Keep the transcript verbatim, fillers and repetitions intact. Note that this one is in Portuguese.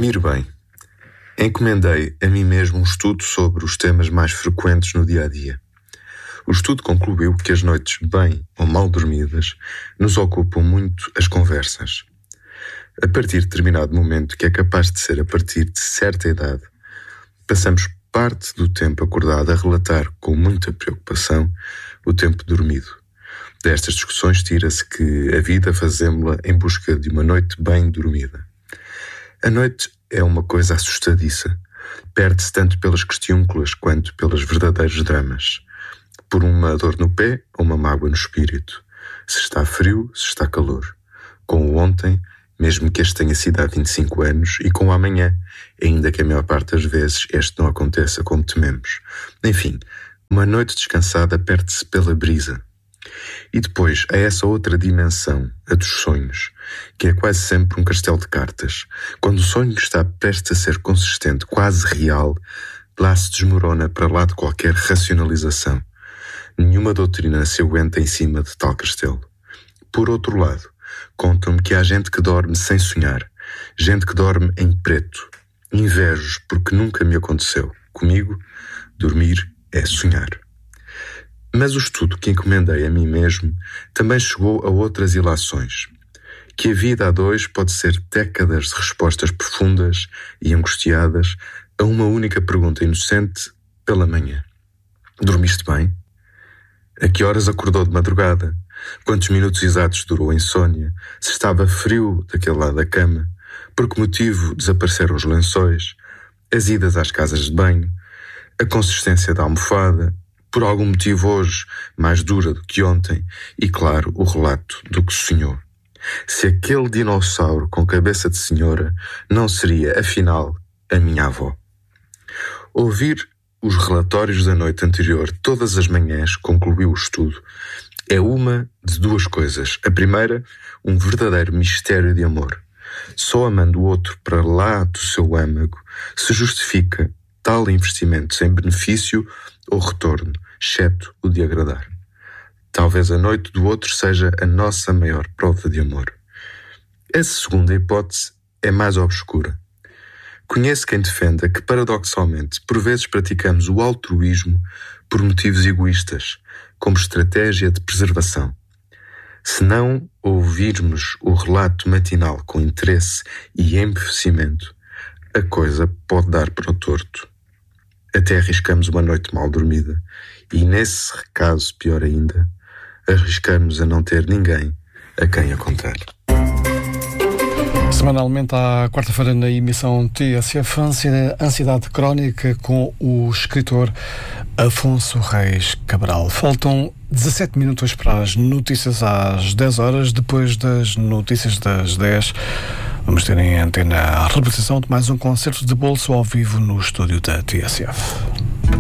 Dormir bem. Encomendei a mim mesmo um estudo sobre os temas mais frequentes no dia-a-dia. O estudo concluiu que as noites bem ou mal dormidas nos ocupam muito as conversas. A partir de determinado momento, que é capaz de ser a partir de certa idade, passamos parte do tempo acordado a relatar com muita preocupação o tempo dormido. Destas discussões tira-se que a vida fazemos-la em busca de uma noite bem dormida. A noite é uma coisa assustadiça. Perde-se tanto pelas questiúnculas quanto pelos verdadeiros dramas. Por uma dor no pé ou uma mágoa no espírito. Se está frio, se está calor. Com o ontem, mesmo que este tenha sido há vinte e cinco anos, e com o amanhã, ainda que a maior parte das vezes este não aconteça como tememos. Enfim, uma noite descansada perde-se pela brisa. E depois há essa outra dimensão, a dos sonhos, que é quase sempre um castelo de cartas. Quando o sonho está prestes a ser consistente, quase real, lá se desmorona para lá de qualquer racionalização. Nenhuma doutrina se aguenta em cima de tal castelo. Por outro lado, contam-me que há gente que dorme sem sonhar, gente que dorme em preto. Invejo, porque nunca me aconteceu. Comigo, dormir é sonhar. Mas o estudo que encomendei a mim mesmo também chegou a outras ilações. Que a vida a dois pode ser décadas de respostas profundas e angustiadas a uma única pergunta inocente pela manhã. Dormiste bem? A que horas acordou de madrugada? Quantos minutos exatos durou a insônia? Se estava frio daquele lado da cama? Por que motivo desapareceram os lençóis? As idas às casas de banho? A consistência da almofada? Por algum motivo hoje mais dura do que ontem? E claro, o relato do que sonhou. Se aquele dinossauro com cabeça de senhora não seria, afinal, a minha avó. Ouvir os relatórios da noite anterior todas as manhãs, concluiu o estudo, é uma de duas coisas. A primeira, um verdadeiro mistério de amor. Só amando o outro para lá do seu âmago se justifica tal investimento sem benefício ou retorno, exceto o de agradar. Talvez a noite do outro seja a nossa maior prova de amor. Essa segunda hipótese é mais obscura. Conheço quem defenda que, paradoxalmente, por vezes praticamos o altruísmo por motivos egoístas, como estratégia de preservação. Se não ouvirmos o relato matinal com interesse e embevecimento, a coisa pode dar para o torto. Até arriscamos uma noite mal dormida e, nesse caso, pior ainda, arriscamos a não ter ninguém a quem a contar. Semanalmente, à quarta-feira, na emissão T S F, Ansiedade Crónica, com o escritor Afonso Reis Cabral. Faltam dezassete minutos para as notícias às dez horas. Depois das notícias das dez, vamos ter em antena a representação de mais um concerto de bolso ao vivo no estúdio da T S F.